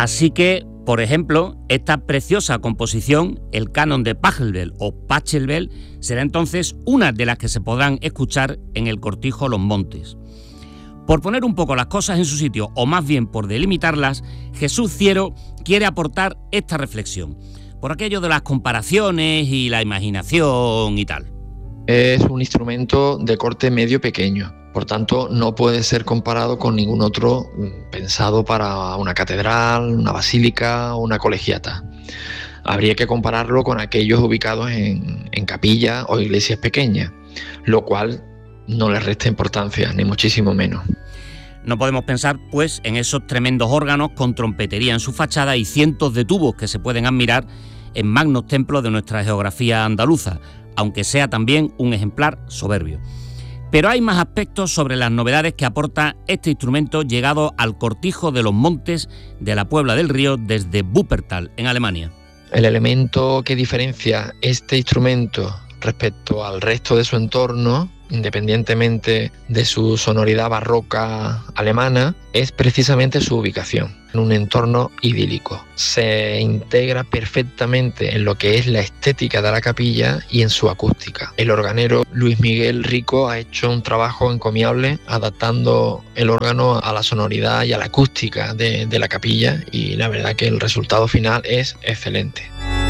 Así que, por ejemplo, esta preciosa composición, el canon de Pachelbel o Pachelbel, será entonces una de las que se podrán escuchar en el cortijo Los Montes. Por poner un poco las cosas en su sitio, o más bien por delimitarlas, Jesús Ciero quiere aportar esta reflexión, por aquello de las comparaciones y la imaginación y tal. Es un instrumento de corte medio pequeño, por tanto no puede ser comparado con ningún otro pensado para una catedral, una basílica o una colegiata. Habría que compararlo con aquellos ubicados en capillas o iglesias pequeñas, lo cual no le resta importancia, ni muchísimo menos. No podemos pensar, pues, en esos tremendos órganos con trompetería en su fachada y cientos de tubos que se pueden admirar en magnos templos de nuestra geografía andaluza, aunque sea también un ejemplar soberbio. Pero hay más aspectos sobre las novedades que aporta este instrumento llegado al cortijo de los montes de la Puebla del Río desde Wuppertal, en Alemania. El elemento que diferencia este instrumento respecto al resto de su entorno, independientemente de su sonoridad barroca alemana, es precisamente su ubicación, en un entorno idílico. Se integra perfectamente en lo que es la estética de la capilla y en su acústica. El organero Luis Miguel Rico ha hecho un trabajo encomiable adaptando el órgano a la sonoridad y a la acústica de la capilla, y la verdad que el resultado final es excelente.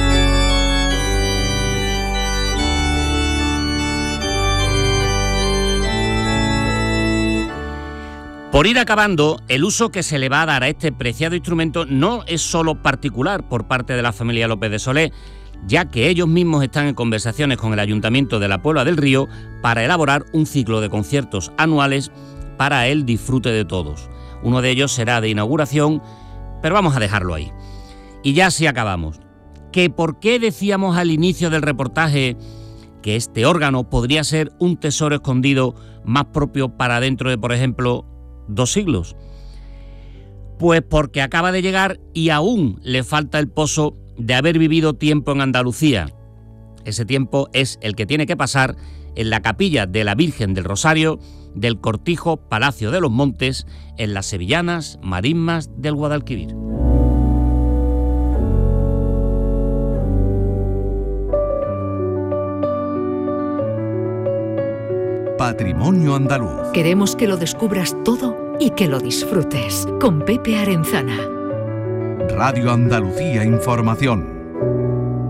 Por ir acabando, el uso que se le va a dar a este preciado instrumento no es solo particular por parte de la familia López de Solé, ya que ellos mismos están en conversaciones con el Ayuntamiento de la Puebla del Río para elaborar un ciclo de conciertos anuales para el disfrute de todos. Uno de ellos será de inauguración, pero vamos a dejarlo ahí. Y ya sí acabamos. ¿Que por qué decíamos al inicio del reportaje que este órgano podría ser un tesoro escondido más propio para dentro de, por ejemplo, 2 siglos? Pues porque acaba de llegar y aún le falta el pozo de haber vivido tiempo en Andalucía. Ese tiempo es el que tiene que pasar en la capilla de la Virgen del Rosario del cortijo Palacio de los Montes, en las sevillanas marismas del Guadalquivir. Patrimonio andaluz. Queremos que lo descubras todo y que lo disfrutes. Con Pepe Arenzana. Radio Andalucía Información.